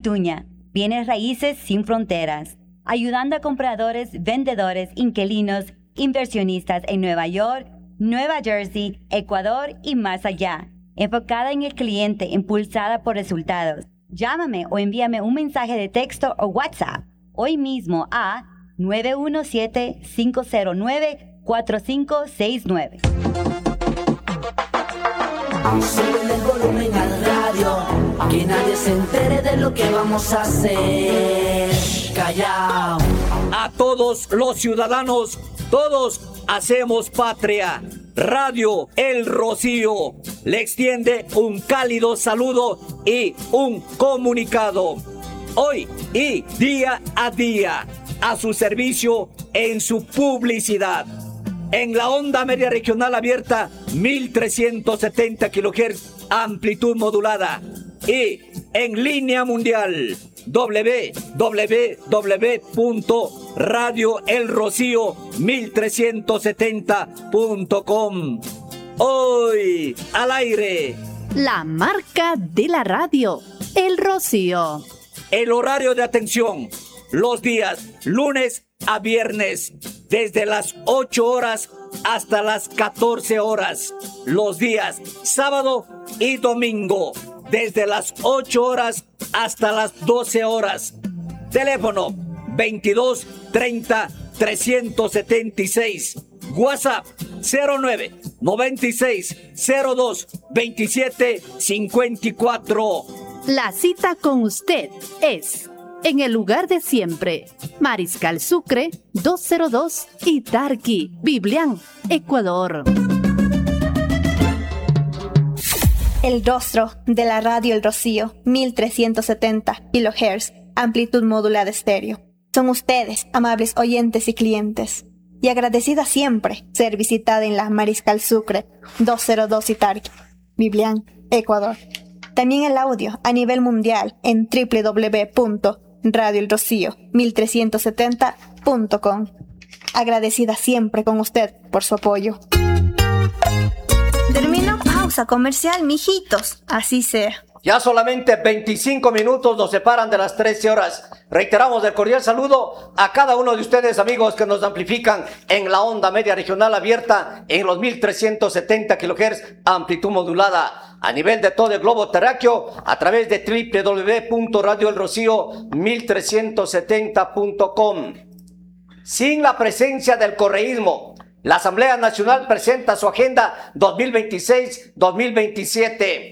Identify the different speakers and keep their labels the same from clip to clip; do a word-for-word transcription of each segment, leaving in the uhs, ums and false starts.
Speaker 1: Vituña, bienes raíces sin fronteras, ayudando a compradores, vendedores, inquilinos, inversionistas en Nueva York, Nueva Jersey, Ecuador y más allá. Enfocada en el cliente, impulsada por resultados. Llámame o envíame un mensaje de texto o WhatsApp hoy mismo a nueve uno siete, cinco cero nueve, cuatro cinco seis nueve.
Speaker 2: Súbele el volumen al radio, que nadie se entere de lo que vamos a hacer. Callao.
Speaker 3: A todos los ciudadanos, todos hacemos patria. Radio El Rocío le extiende un cálido saludo y un comunicado. Hoy y día a día, a su servicio en su publicidad. En la onda media regional abierta, mil trescientos setenta kilohertz, amplitud modulada. Y en línea mundial, doble u doble u doble u punto radio el rocío mil trescientos setenta punto com. Hoy al aire,
Speaker 4: la marca de la radio, El Rocío.
Speaker 3: El horario de atención, los días lunes a viernes, desde las ocho horas hasta las catorce horas. Los días sábado y domingo, desde las ocho horas hasta las doce horas. Teléfono veintidós treinta trescientos setenta y seis. WhatsApp cero nueve noventa y seis cero dos veintisiete cincuenta y cuatro.
Speaker 4: La cita con usted es en el lugar de siempre, Mariscal Sucre doscientos dos y Tarqui, Biblián, Ecuador.
Speaker 5: El rostro de la radio El Rocío, mil trescientos setenta kilohertz, amplitud modulada estéreo. Son ustedes, amables oyentes y clientes. Y agradecida siempre ser visitada en la Mariscal Sucre doscientos dos y Tarqui, Biblián, Ecuador. También el audio a nivel mundial en doble u doble u doble u punto radio el rocío mil trescientos setenta punto com. Agradecida siempre con usted por su apoyo. Termino pausa comercial, mijitos. Así sea.
Speaker 6: Ya solamente veinticinco minutos nos separan de las trece horas. Reiteramos el cordial saludo a cada uno de ustedes, amigos, que nos amplifican en la onda media regional abierta en los mil trescientos setenta kilohertz, amplitud modulada a nivel de todo el globo terráqueo a través de doble u doble u doble u punto radio el rocío mil trescientos setenta punto com. Sin la presencia del correísmo, la Asamblea Nacional presenta su agenda dos mil veintiséis dos mil veintisiete.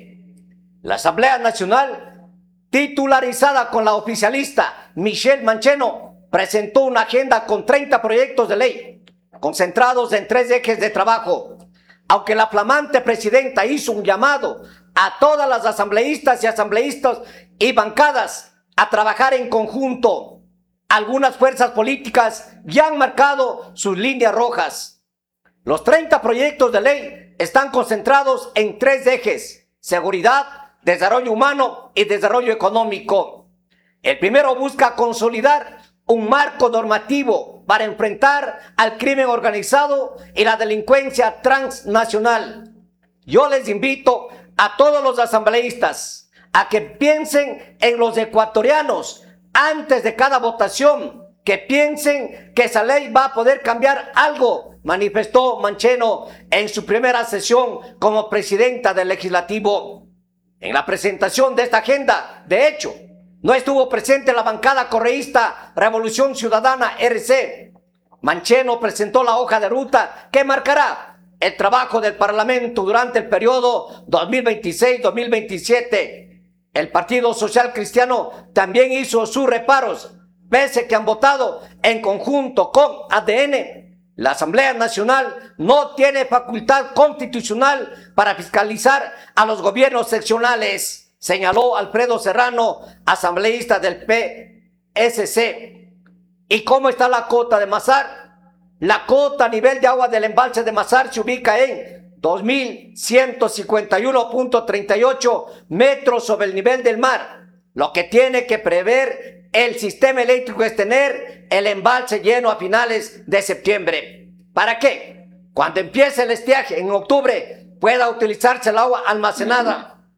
Speaker 6: La Asamblea Nacional, titularizada con la oficialista Michelle Mancheno, presentó una agenda con treinta proyectos de ley, concentrados en tres ejes de trabajo. Aunque la flamante presidenta hizo un llamado a todas las asambleístas y asambleístas y bancadas a trabajar en conjunto, algunas fuerzas políticas ya han marcado sus líneas rojas. Los treinta proyectos de ley están concentrados en tres ejes: seguridad, desarrollo humano y desarrollo económico. El primero busca consolidar un marco normativo para enfrentar al crimen organizado y la delincuencia transnacional. Yo les invito a todos los asambleístas a que piensen en los ecuatorianos antes de cada votación, que piensen que esa ley va a poder cambiar algo, manifestó Mancheno en su primera sesión como presidenta del Legislativo. En la presentación de esta agenda, de hecho, no estuvo presente la bancada correísta Revolución Ciudadana R C. Mancheno presentó la hoja de ruta que marcará el trabajo del Parlamento durante el periodo dos mil veintiséis dos mil veintisiete. El Partido Social Cristiano también hizo sus reparos, pese que han votado en conjunto con A D N. La Asamblea Nacional no tiene facultad constitucional para fiscalizar a los gobiernos seccionales, señaló Alfredo Serrano, asambleísta del P S C. ¿Y cómo está la cota de Mazar? La cota a nivel de agua del embalse de Mazar se ubica en dos mil ciento cincuenta y uno punto treinta y ocho metros sobre el nivel del mar. Lo que tiene que prever el sistema eléctrico es tener el embalse lleno a finales de septiembre. ¿Para qué? Cuando empiece el estiaje en octubre pueda utilizarse el agua almacenada.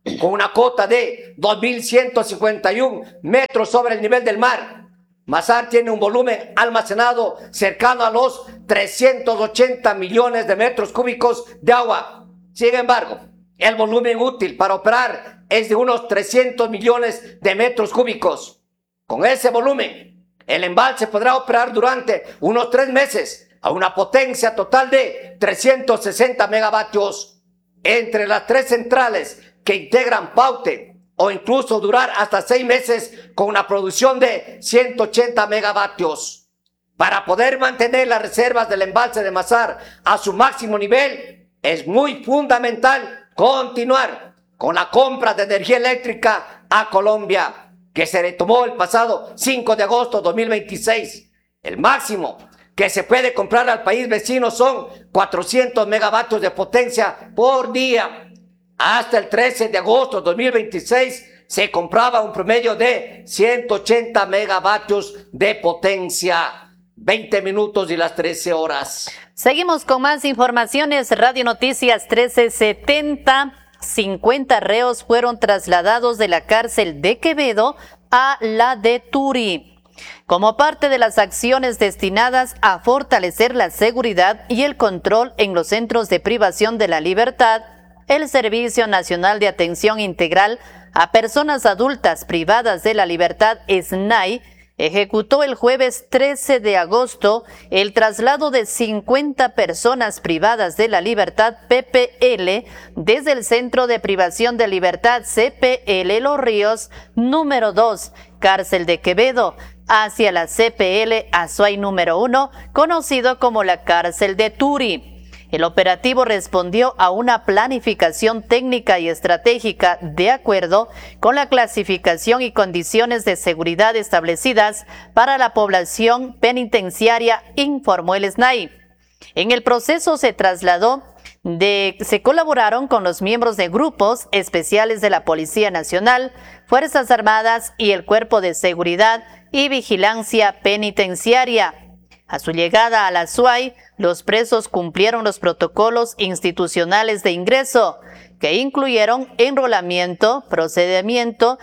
Speaker 6: con una cota de dos mil ciento cincuenta y uno metros sobre el nivel del mar. Mazar tiene un volumen almacenado cercano a los trescientos ochenta millones de metros cúbicos de agua. Sin embargo, el volumen útil para operar es de unos trescientos millones de metros cúbicos. Con ese volumen, el embalse podrá operar durante unos tres meses a una potencia total de trescientos sesenta megavatios. Entre las tres centrales que integran Paute, o incluso durar hasta seis meses con una producción de ciento ochenta megavatios. Para poder mantener las reservas del embalse de Mazar a su máximo nivel, es muy fundamental continuar con la compra de energía eléctrica a Colombia, que se retomó el pasado cinco de agosto de dos mil veintiséis. El máximo que se puede comprar al país vecino son cuatrocientos megavatios de potencia por día. Hasta el trece de agosto de dos mil veintiséis se compraba un promedio de ciento ochenta megavatios de potencia. veinte minutos y las trece horas.
Speaker 7: Seguimos con más informaciones. Radio Noticias trece setenta. cincuenta reos fueron trasladados de la cárcel de Quevedo a la de Turi, como parte de las acciones destinadas a fortalecer la seguridad y el control en los centros de privación de la libertad. El Servicio Nacional de Atención Integral a Personas Adultas Privadas de la Libertad, S N A I, ejecutó el jueves trece de agosto el traslado de cincuenta personas privadas de la libertad, P P L, desde el Centro de Privación de Libertad, C P L Los Ríos, número dos, Cárcel de Quevedo, hacia la C P L Azuay número uno, conocido como la Cárcel de Turi. El operativo respondió a una planificación técnica y estratégica de acuerdo con la clasificación y condiciones de seguridad establecidas para la población penitenciaria, informó el S N A I. En el proceso se trasladó de, se colaboraron con los miembros de grupos especiales de la Policía Nacional, Fuerzas Armadas y el Cuerpo de Seguridad y Vigilancia Penitenciaria. A su llegada a la Azuay, los presos cumplieron los protocolos institucionales de ingreso, que incluyeron enrolamiento, procedimiento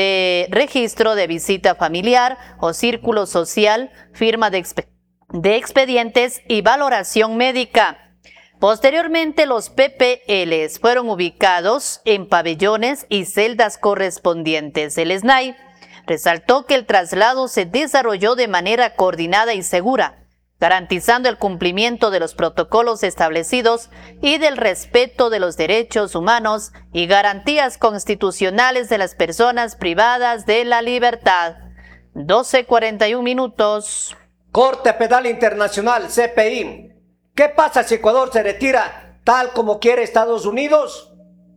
Speaker 7: de registro de visita familiar o círculo social, firma de, exp- de expedientes y valoración médica. Posteriormente, los P P Ls fueron ubicados en pabellones y celdas correspondientes. El S N A I resaltó que el traslado se desarrolló de manera coordinada y segura, garantizando el cumplimiento de los protocolos establecidos y del respeto de los derechos humanos y garantías constitucionales de las personas privadas de la libertad. doce cuarenta y un minutos.
Speaker 6: Corte Penal Internacional, C P I. ¿Qué pasa si Ecuador se retira tal como quiere Estados Unidos?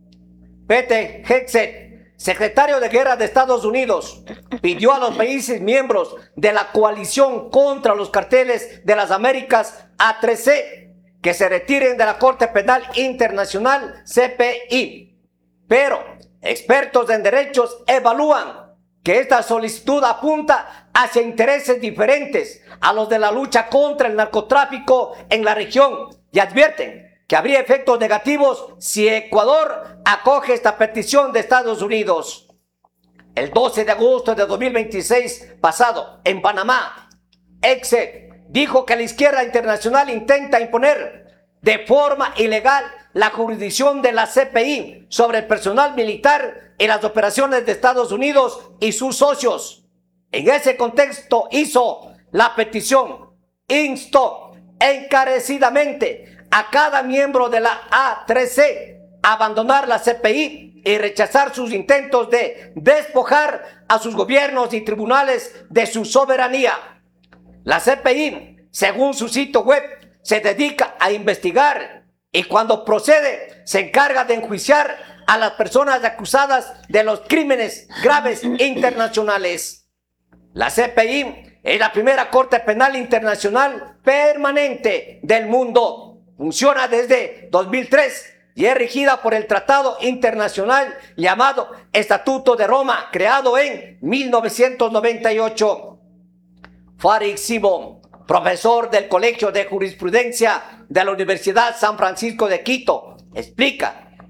Speaker 6: Pete Hegseth, secretario de Guerra de Estados Unidos, pidió a los países miembros de la coalición contra los carteles de las Américas, A tres C, que se retiren de la Corte Penal Internacional, C P I. Pero expertos en derechos evalúan que esta solicitud apunta hacia intereses diferentes a los de la lucha contra el narcotráfico en la región y advierten que habría efectos negativos si Ecuador acoge esta petición de Estados Unidos. El doce de agosto de dos mil veintiséis pasado, en Panamá, Hegseth dijo que la izquierda internacional intenta imponer de forma ilegal la jurisdicción de la C P I sobre el personal militar en las operaciones de Estados Unidos y sus socios. En ese contexto hizo la petición, instó encarecidamente a cada miembro de la A tres C a abandonar la C P I y rechazar sus intentos de despojar a sus gobiernos y tribunales de su soberanía. La C P I, según su sitio web, se dedica a investigar y cuando procede se encarga de enjuiciar a las personas acusadas de los crímenes graves internacionales. La C P I es la primera Corte Penal Internacional permanente del mundo. Funciona desde dos mil tres y es regida por el Tratado Internacional llamado Estatuto de Roma, creado en mil novecientos noventa y ocho. Farid Simon, profesor del Colegio de Jurisprudencia de la Universidad San Francisco de Quito, explica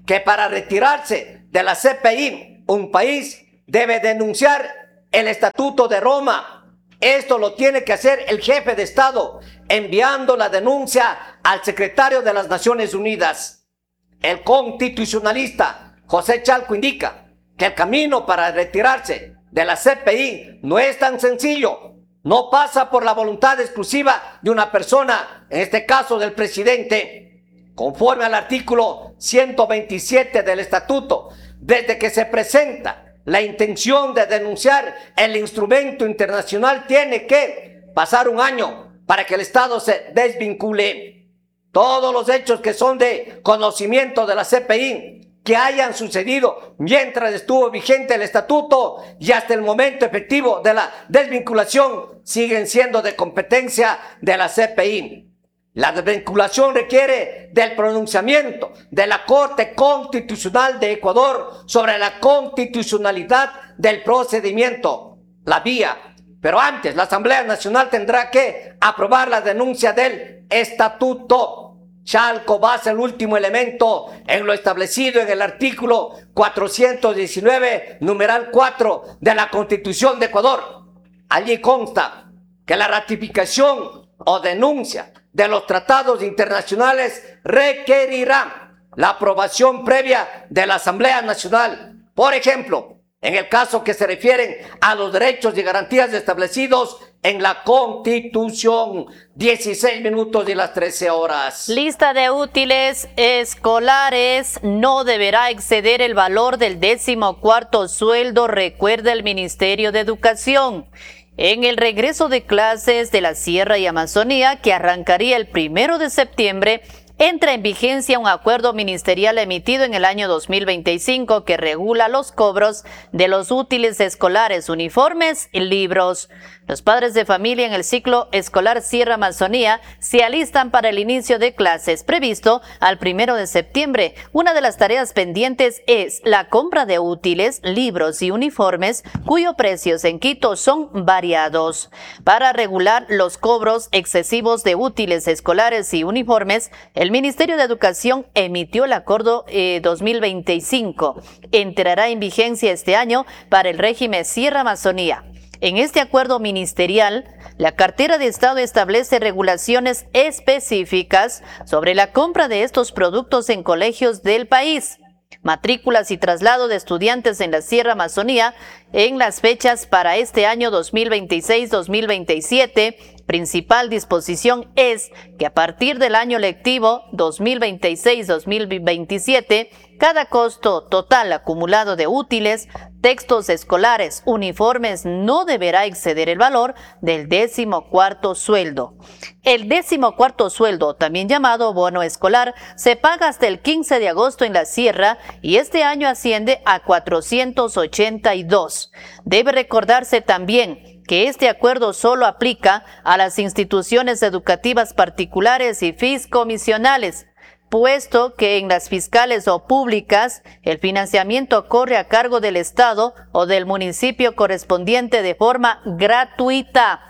Speaker 6: que para retirarse de la C P I, un país debe denunciar el Estatuto de Roma. Esto lo tiene que hacer el jefe de Estado, enviando la denuncia al secretario de las Naciones Unidas. El constitucionalista José Chalco indica que el camino para retirarse de la C P I no es tan sencillo. No pasa por la voluntad exclusiva de una persona, en este caso del presidente. Conforme al artículo ciento veintisiete del Estatuto, desde que se presenta la intención de denunciar el instrumento internacional, tiene que pasar un año para que el Estado se desvincule. Todos los hechos que son de conocimiento de la C P I que hayan sucedido mientras estuvo vigente el estatuto y hasta el momento efectivo de la desvinculación siguen siendo de competencia de la C P I. La desvinculación requiere del pronunciamiento de la Corte Constitucional de Ecuador sobre la constitucionalidad del procedimiento, la vía. Pero antes, la Asamblea Nacional tendrá que aprobar la denuncia del estatuto. Chalco basa el último elemento en lo establecido en el artículo cuatrocientos diecinueve, numeral cuatro de la Constitución de Ecuador. Allí consta que la ratificación o denuncia de los tratados internacionales requerirá la aprobación previa de la Asamblea Nacional. Por ejemplo, en el caso que se refieren a los derechos y garantías establecidos en la Constitución. dieciséis minutos y las trece horas.
Speaker 7: Lista de útiles escolares no deberá exceder el valor del décimo cuarto sueldo, recuerda el Ministerio de Educación. En el regreso de clases de la Sierra y Amazonía, que arrancaría el primero de septiembre, entra en vigencia un acuerdo ministerial emitido en el año dos mil veinticinco que regula los cobros de los útiles escolares, uniformes y libros. Los padres de familia en el ciclo escolar Sierra Amazonía se alistan para el inicio de clases previsto al primero de septiembre. Una de las tareas pendientes es la compra de útiles, libros y uniformes cuyos precios en Quito son variados. Para regular los cobros excesivos de útiles escolares y uniformes, el Ministerio de Educación emitió el Acuerdo eh, dos mil veinticinco. Entrará en vigencia este año para el régimen Sierra Amazonía. En este acuerdo ministerial, la cartera de Estado establece regulaciones específicas sobre la compra de estos productos en colegios del país, matrículas y traslado de estudiantes en la Sierra Amazonía en las fechas para este año dos mil veintiséis dos mil veintisiete. Principal disposición es que a partir del año lectivo dos mil veintiséis dos mil veintisiete, cada costo total acumulado de útiles, textos escolares, uniformes no deberá exceder el valor del décimo cuarto sueldo. El décimo cuarto sueldo, también llamado bono escolar, se paga hasta el quince de agosto en la Sierra y este año asciende a cuatrocientos ochenta y dos. Debe recordarse también que este acuerdo solo aplica a las instituciones educativas particulares y fiscomisionales, puesto que en las fiscales o públicas el financiamiento corre a cargo del Estado o del municipio correspondiente de forma gratuita.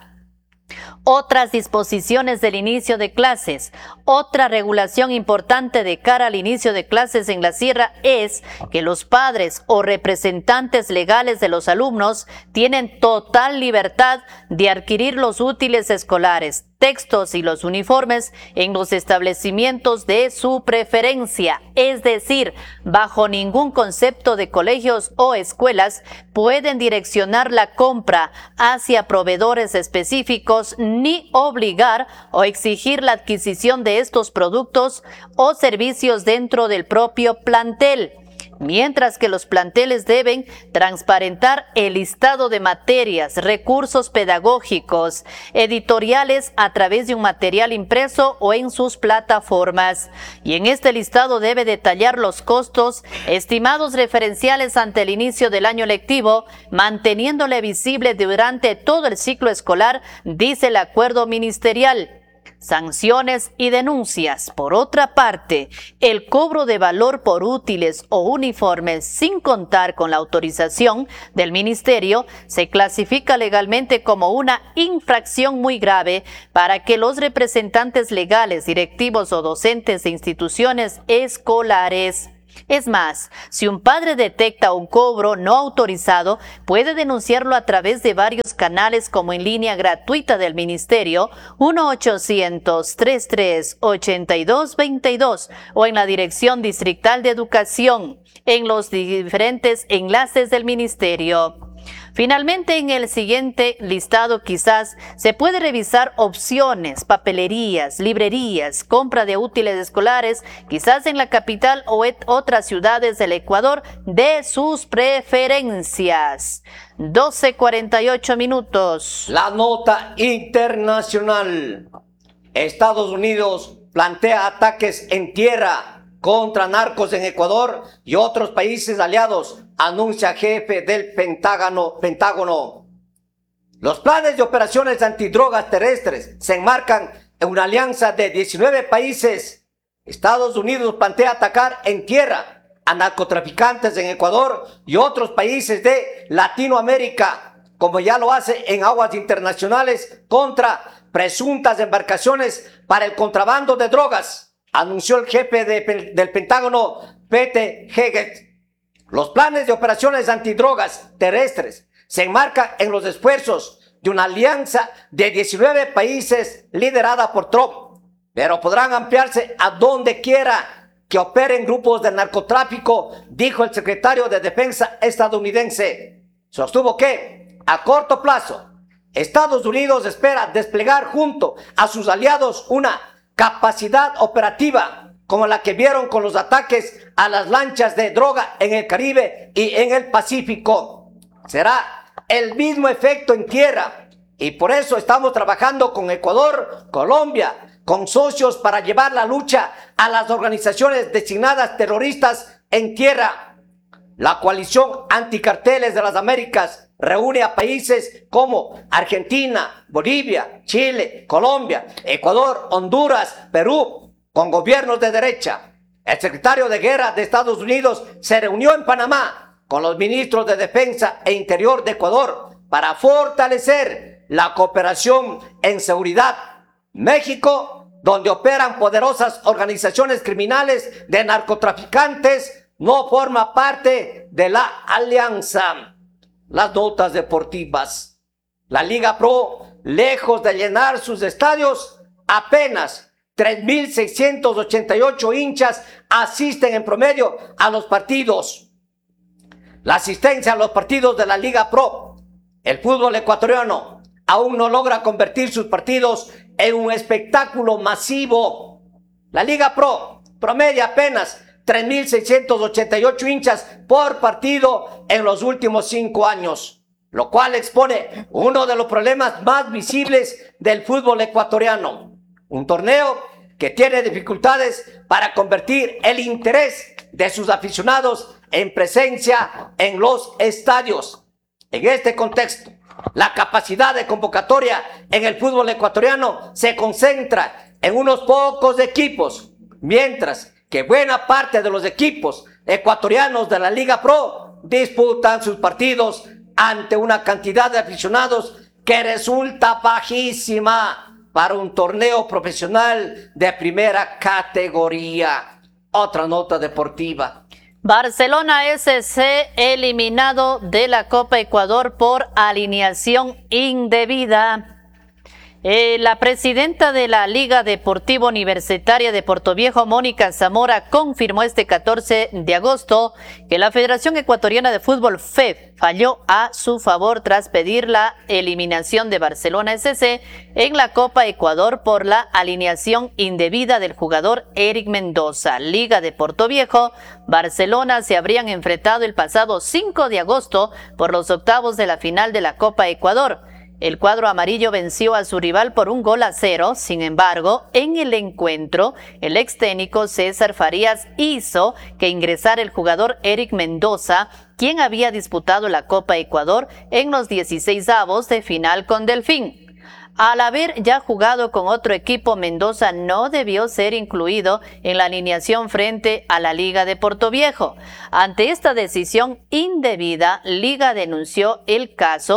Speaker 7: Otras disposiciones del inicio de clases. Otra regulación importante de cara al inicio de clases en la Sierra es que los padres o representantes legales de los alumnos tienen total libertad de adquirir los útiles escolares, textos y los uniformes en los establecimientos de su preferencia, es decir, bajo ningún concepto de colegios o escuelas pueden direccionar la compra hacia proveedores específicos ni obligar o exigir la adquisición de estos productos o servicios dentro del propio plantel. Mientras que los planteles deben transparentar el listado de materias, recursos pedagógicos, editoriales a través de un material impreso o en sus plataformas. Y en este listado debe detallar los costos estimados referenciales ante el inicio del año lectivo, manteniéndole visible durante todo el ciclo escolar, dice el acuerdo ministerial. Sanciones y denuncias. Por otra parte, el cobro de valor por útiles o uniformes sin contar con la autorización del Ministerio se clasifica legalmente como una infracción muy grave para que los representantes legales, directivos o docentes de instituciones escolares Es más, si un padre detecta un cobro no autorizado, puede denunciarlo a través de varios canales como en línea gratuita del Ministerio uno ochocientos, treinta y tres, ochenta y dos veintidós o en la Dirección Distrital de Educación, en los diferentes enlaces del Ministerio. Finalmente, en el siguiente listado quizás se puede revisar opciones, papelerías, librerías, compra de útiles escolares, quizás en la capital o en otras ciudades del Ecuador de sus preferencias. doce cuarenta y ocho minutos.
Speaker 6: La nota internacional. Estados Unidos plantea ataques en tierra contra narcos en Ecuador y otros países aliados, anuncia jefe del Pentágono. Pentágono. Los planes de operaciones antidrogas terrestres se enmarcan en una alianza de diecinueve países. Estados Unidos plantea atacar en tierra a narcotraficantes en Ecuador y otros países de Latinoamérica, como ya lo hace en aguas internacionales contra presuntas embarcaciones para el contrabando de drogas, anunció el jefe de, del Pentágono, Pete Hegseth. Los planes de operaciones antidrogas terrestres se enmarcan en los esfuerzos de una alianza de diecinueve países liderada por Trump, pero podrán ampliarse a donde quiera que operen grupos de narcotráfico, dijo el secretario de Defensa estadounidense. Sostuvo que, a corto plazo, Estados Unidos espera desplegar junto a sus aliados una capacidad operativa como la que vieron con los ataques a las lanchas de droga en el Caribe y en el Pacífico. Será el mismo efecto en tierra y por eso estamos trabajando con Ecuador, Colombia, con socios para llevar la lucha a las organizaciones designadas terroristas en tierra. La coalición anticarteles de las Américas reúne a países como Argentina, Bolivia, Chile, Colombia, Ecuador, Honduras, Perú, con gobiernos de derecha. El secretario de Guerra de Estados Unidos se reunió en Panamá con los ministros de Defensa e Interior de Ecuador para fortalecer la cooperación en seguridad. México, donde operan poderosas organizaciones criminales de narcotraficantes, no forma parte de la alianza. Las notas deportivas. La Liga Pro, lejos de llenar sus estadios, apenas tres mil seiscientos ochenta y ocho hinchas asisten en promedio a los partidos. La asistencia a los partidos de la Liga Pro. El fútbol ecuatoriano aún no logra convertir sus partidos en un espectáculo masivo. La Liga Pro promedia apenas tres mil seiscientos ochenta y ocho hinchas por partido en los últimos cinco años, lo cual expone uno de los problemas más visibles del fútbol ecuatoriano. Un torneo que tiene dificultades para convertir el interés de sus aficionados en presencia en los estadios. En este contexto, la capacidad de convocatoria en el fútbol ecuatoriano se concentra en unos pocos equipos, mientras que buena parte de los equipos ecuatorianos de la Liga Pro disputan sus partidos ante una cantidad de aficionados que resulta bajísima para un torneo profesional de primera categoría. Otra nota deportiva.
Speaker 7: Barcelona S C eliminado de la Copa Ecuador por alineación indebida. Eh, la presidenta de la Liga Deportiva Universitaria de Portoviejo, Mónica Zamora, confirmó este catorce de agosto que la Federación Ecuatoriana de Fútbol, F E F, falló a su favor tras pedir la eliminación de Barcelona S C en la Copa Ecuador por la alineación indebida del jugador Eric Mendoza. Liga de Portoviejo, Barcelona se habrían enfrentado el pasado cinco de agosto por los octavos de la final de la Copa Ecuador. El cuadro amarillo venció a su rival por un gol a cero. Sin embargo, en el encuentro, el ex técnico César Farías hizo que ingresara el jugador Eric Mendoza, quien había disputado la Copa Ecuador en los dieciseisavos de final con Delfín. Al haber ya jugado con otro equipo, Mendoza no debió ser incluido en la alineación frente a la Liga de Portoviejo. Ante esta decisión indebida, Liga denunció el caso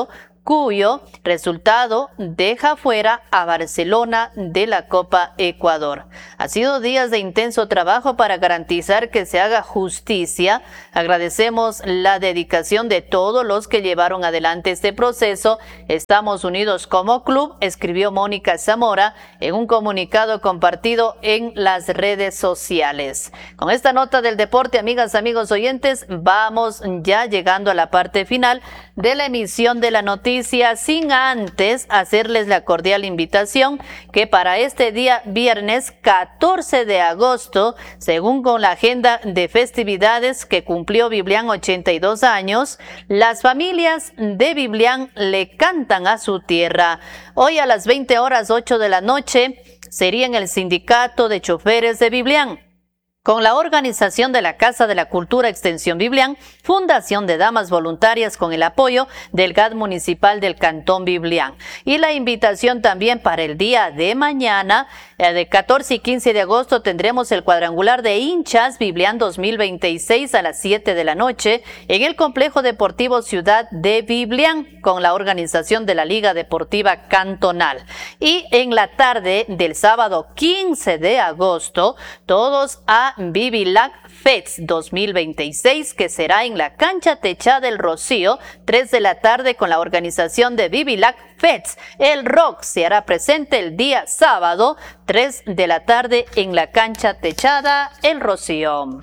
Speaker 7: cuyo resultado deja fuera a Barcelona de la Copa Ecuador. Ha sido días de intenso trabajo para garantizar que se haga justicia. Agradecemos la dedicación de todos los que llevaron adelante este proceso. Estamos unidos como club, escribió Mónica Zamora en un comunicado compartido en las redes sociales. Con esta nota del deporte, amigas, amigos oyentes, vamos ya llegando a la parte final de la emisión de la noticia, sin antes hacerles la cordial invitación que para este día viernes catorce de agosto, según con la agenda de festividades que cumplió Biblián ochenta y dos años, las familias de Biblián le cantan a su tierra. Hoy a las veinte horas ocho de la noche sería en el Sindicato de Choferes de Biblián, con la organización de la Casa de la Cultura Extensión Biblián, Fundación de Damas Voluntarias con el apoyo del G A D Municipal del Cantón Biblián. Y la invitación también para el día de mañana, eh, de catorce y quince de agosto, tendremos el cuadrangular de hinchas Biblián dos mil veintiséis a las siete de la noche en el Complejo Deportivo Ciudad de Biblián, con la organización de la Liga Deportiva Cantonal. Y en la tarde del sábado quince de agosto, todos a Bibilac Fest dos mil veintiséis, que será en la cancha techada del Rocío, tres de la tarde, con la organización de Bibilac Fest. El rock se hará presente el día sábado, tres de la tarde, en la cancha techada El Rocío.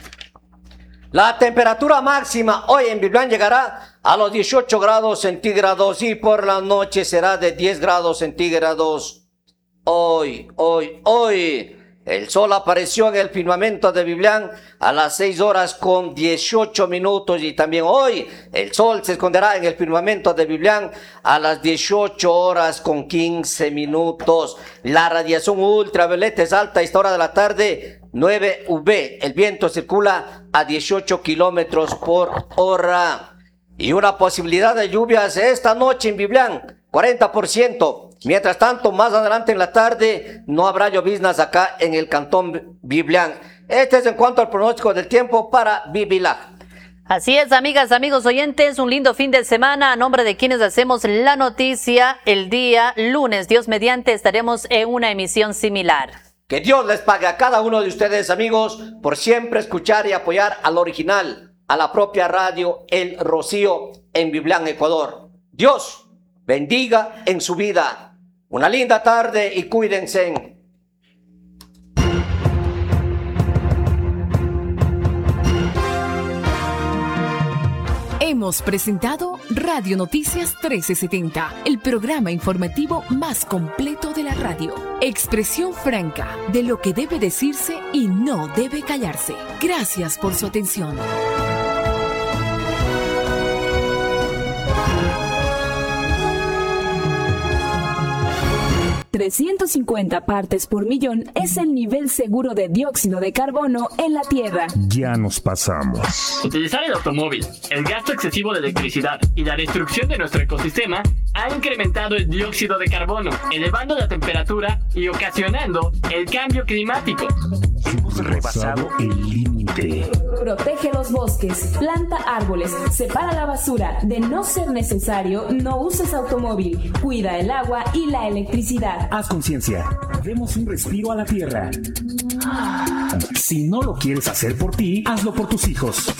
Speaker 6: La temperatura máxima hoy en Biblián llegará a los dieciocho grados centígrados y por la noche será de diez grados centígrados. Hoy, hoy, hoy. El sol apareció en el firmamento de Biblián a las seis horas con dieciocho minutos y también hoy el sol se esconderá en el firmamento de Biblián a las dieciocho horas con quince minutos. La radiación ultravioleta es alta a esta hora de la tarde, nueve U V. El viento circula a dieciocho kilómetros por hora. Y una posibilidad de lluvias esta noche en Biblián, cuarenta por ciento. Mientras tanto, más adelante en la tarde no habrá lloviznas acá en el Cantón Biblián. Este es en cuanto al pronóstico del tiempo para Bibilac.
Speaker 7: Así es, amigas, amigos oyentes, un lindo fin de semana. A nombre de quienes hacemos la noticia, el día lunes, Dios mediante, estaremos en una emisión similar.
Speaker 6: Que Dios les pague a cada uno de ustedes, amigos, por siempre escuchar y apoyar al original, a la propia radio El Rocío en Biblián, Ecuador. Dios bendiga en su vida. Una linda tarde y cuídense.
Speaker 8: Hemos presentado Radio Noticias trece setenta, el programa informativo más completo de la radio. Expresión franca de lo que debe decirse y no debe callarse. Gracias por su atención. trescientas cincuenta partes por millón es el nivel seguro de dióxido de carbono en la Tierra.
Speaker 9: Ya nos pasamos.
Speaker 10: Utilizar el automóvil, el gasto excesivo de electricidad y la destrucción de nuestro ecosistema ha incrementado el dióxido de carbono, elevando la temperatura y ocasionando el cambio climático.
Speaker 9: Hemos rebasado el límite.
Speaker 8: Protege los bosques, planta árboles, separa la basura. De no ser necesario, no uses automóvil. Cuida el agua y la electricidad.
Speaker 9: Haz conciencia. Demos un respiro a la tierra. Si no lo quieres hacer por ti, hazlo por tus hijos.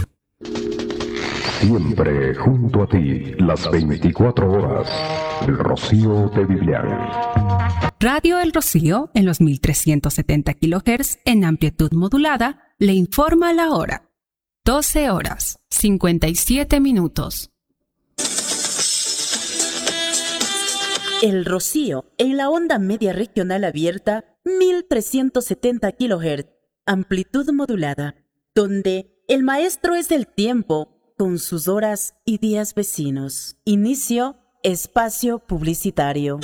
Speaker 11: Siempre junto a ti, las veinticuatro horas. El Rocío de Biblián.
Speaker 12: Radio El Rocío, en los mil trescientos setenta kilohertz en amplitud modulada, le informa la hora. doce horas, cincuenta y siete minutos.
Speaker 13: El Rocío, en la onda media regional abierta, mil trescientos setenta kilohertz, amplitud modulada, donde el maestro es el tiempo, con sus horas y días vecinos. Inicio, espacio publicitario.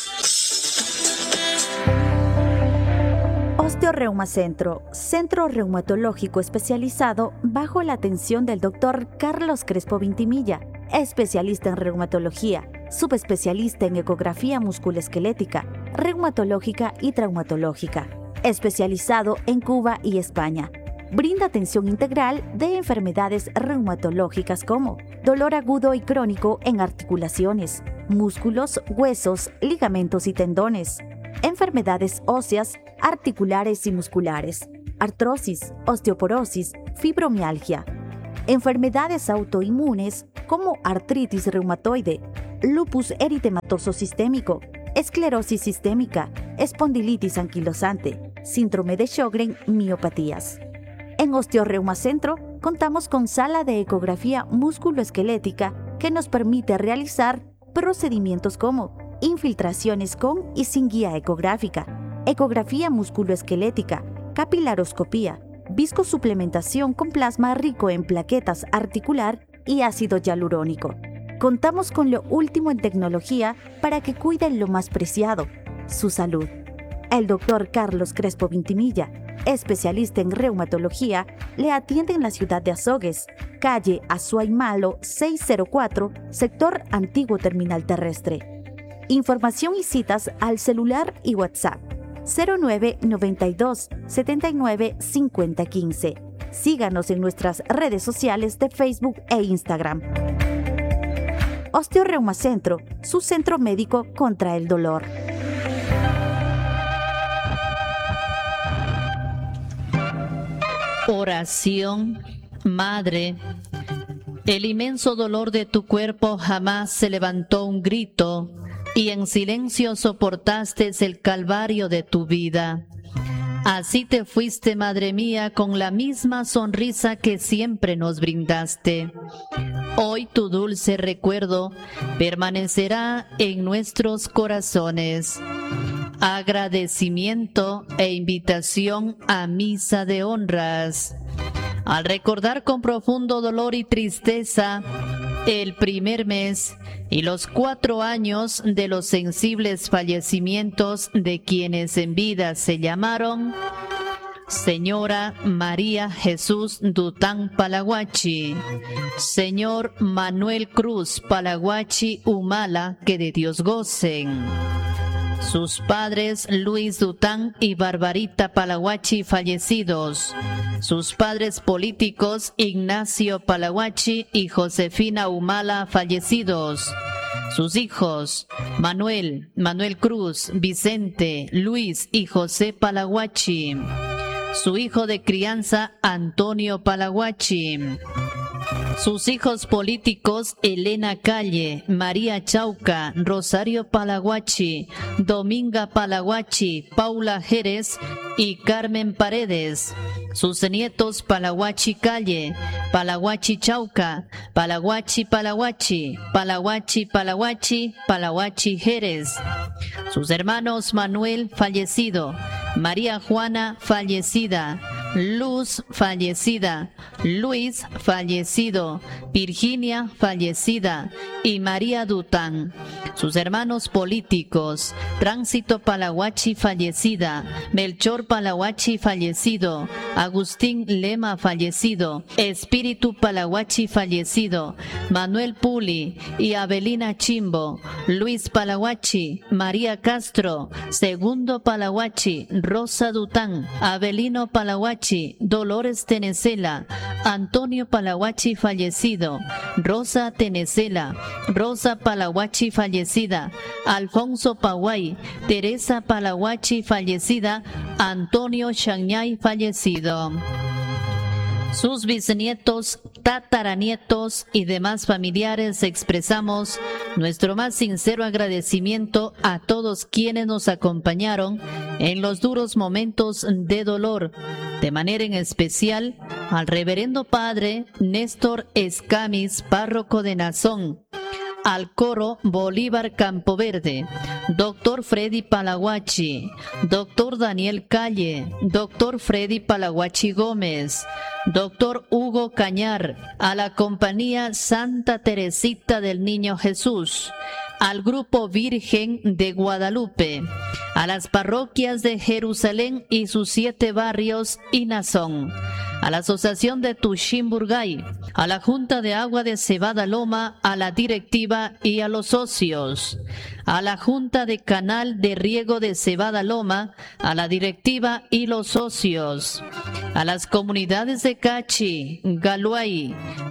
Speaker 14: Osteoreuma Centro, centro reumatológico especializado bajo la atención del doctor Carlos Crespo Vintimilla, especialista en reumatología, subespecialista en ecografía musculoesquelética, reumatológica y traumatológica, especializado en Cuba y España. Brinda atención integral de enfermedades reumatológicas como dolor agudo y crónico en articulaciones, músculos, huesos, ligamentos y tendones, enfermedades óseas, articulares y musculares, artrosis, osteoporosis, fibromialgia, enfermedades autoinmunes como artritis reumatoide, lupus eritematoso sistémico, esclerosis sistémica, espondilitis anquilosante, síndrome de Sjögren, miopatías. En Osteoreuma Centro contamos con sala de ecografía musculoesquelética que nos permite realizar procedimientos como infiltraciones con y sin guía ecográfica, ecografía musculoesquelética, capilaroscopía, viscosuplementación con plasma rico en plaquetas articular y ácido hialurónico. Contamos con lo último en tecnología para que cuiden lo más preciado, su salud. El doctor Carlos Crespo Vintimilla, especialista en reumatología, le atiende en la ciudad de Azogues, calle Azuay Malo seiscientos cuatro, sector Antiguo Terminal Terrestre. Información y citas al celular y WhatsApp cero nueve noventa y dos setenta y nueve cincuenta quince. Síganos en nuestras redes sociales de Facebook e Instagram. Osteoreuma Centro, su centro médico contra el dolor.
Speaker 15: Oración, Madre. El inmenso dolor de tu cuerpo jamás se levantó un grito, y en silencio soportaste el calvario de tu vida. Así te fuiste, Madre mía, con la misma sonrisa que siempre nos brindaste. Hoy tu dulce recuerdo permanecerá en nuestros corazones. Agradecimiento e invitación a misa de honras. Al recordar con profundo dolor y tristeza el primer mes y los cuatro años de los sensibles fallecimientos de quienes en vida se llamaron Señora María Jesús Dután Palaguachi, Señor Manuel Cruz Palaguachi Humala, que de Dios gocen. Sus padres Luis Dután y Barbarita Palaguachi fallecidos. Sus padres políticos Ignacio Palaguachi y Josefina Humala fallecidos. Sus hijos Manuel, Manuel Cruz, Vicente, Luis y José Palaguachi. Su hijo de crianza Antonio Palaguachi. Sus hijos políticos Elena Calle, María Chauca, Rosario Palaguachi, Dominga Palaguachi, Paula Jerez y Carmen Paredes. Sus nietos Palaguachi Calle, Palaguachi Chauca, Palaguachi Palaguachi, Palaguachi Palaguachi, Palaguachi Jerez. Sus hermanos Manuel fallecido, María Juana fallecida, Luz fallecida, Luis fallecido, Virginia fallecida y María Dután. Sus hermanos políticos, Tránsito Palaguachi fallecida, Melchor Palaguachi fallecido, Agustín Lema fallecido, Espíritu Palaguachi fallecido, Manuel Puli y Abelina Chimbo, Luis Palaguachi, María Castro, Segundo Palaguachi, Rosa Dután, Abelino Palaguachi, Dolores Tenecela, Antonio Palaguachi fallecido, Rosa Tenecela, Rosa Palaguachi fallecida, Alfonso Paguay, Teresa Palaguachi fallecida, Antonio Chañay fallecido. Sus bisnietos, tataranietos y demás familiares expresamos nuestro más sincero agradecimiento a todos quienes nos acompañaron en los duros momentos de dolor, de manera en especial al reverendo padre Néstor Escamis, párroco de Nazón, al coro Bolívar Campoverde, doctor Freddy Palaguachi, doctor Daniel Calle, doctor Freddy Palaguachi Gómez, doctor Hugo Cañar, a la compañía Santa Teresita del Niño Jesús, al Grupo Virgen de Guadalupe, a las parroquias de Jerusalén y sus siete barrios y Nazón, a la Asociación de Tushimburgay, a la Junta de Agua de Cebada Loma, a la directiva y a los socios, a la Junta de Canal de Riego de Cebada Loma, a la directiva y los socios, a las comunidades de Cachi, Galuay,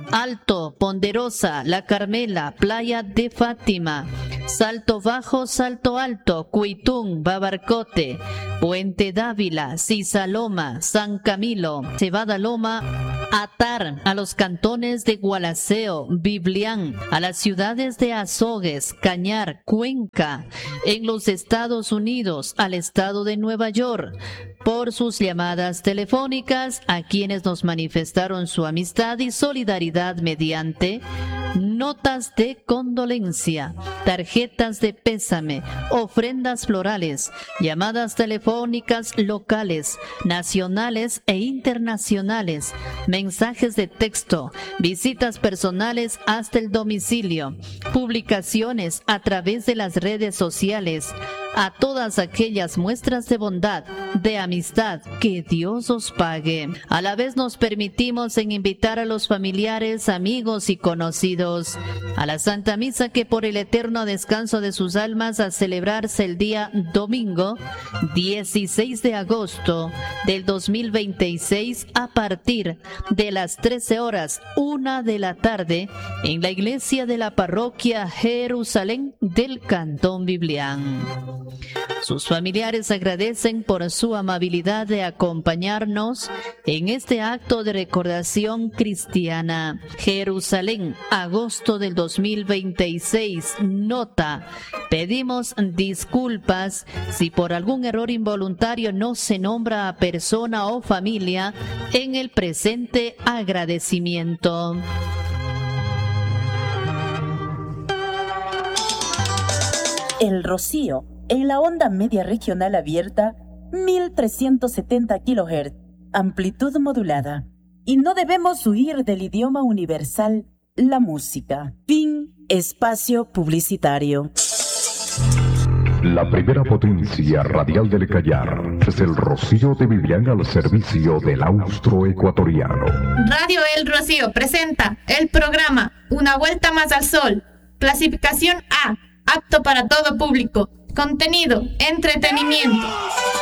Speaker 15: Alto, Ponderosa, La Carmela, Playa de Fátima, Salto Bajo, Salto Alto, Cuitún, Babarcote, Puente Dávila, Cisaloma, San Camilo, Cebada Loma, Atar, a los cantones de Gualaceo, Biblián, a las ciudades de Azogues, Cañar, Cuenca, en los Estados Unidos, al estado de Nueva York, por sus llamadas telefónicas a quienes nos manifestaron su amistad y solidaridad mediante notas de condolencia, tarjetas de pésame, ofrendas florales, llamadas telefónicas locales, nacionales e internacionales, mensajes de texto, visitas personales hasta el domicilio, publicaciones a través de las redes sociales, a todas aquellas muestras de bondad, de amistad, que Dios os pague. A la vez nos permitimos en invitar a los familiares, amigos y conocidos a la Santa Misa que por el eterno descanso de sus almas a celebrarse el día domingo dieciséis de agosto del dos mil veintiséis a partir de las trece horas una de la tarde en la iglesia de la parroquia Jerusalén del Cantón Biblián. Sus familiares agradecen por su amabilidad de acompañarnos en este acto de recordación cristiana. Jerusalén, agosto del dos mil veintiséis. Nota: pedimos disculpas si por algún error involuntario no se nombra a persona o familia en el presente agradecimiento.
Speaker 13: El Rocío, en la onda media regional abierta, mil trescientos setenta kilohertz, amplitud modulada. Y no debemos huir del idioma universal, la música. Fin, espacio publicitario.
Speaker 11: La primera potencia radial del Cayar es el Rocío de Biblián al servicio del austroecuatoriano.
Speaker 16: Radio El Rocío presenta el programa Una Vuelta Más al Sol. Clasificación A, apto para todo público. Contenido, entretenimiento.